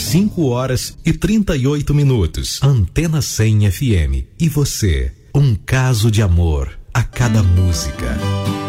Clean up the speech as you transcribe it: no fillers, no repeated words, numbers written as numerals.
5h38. Antena 100 FM. E você, um caso de amor a cada música.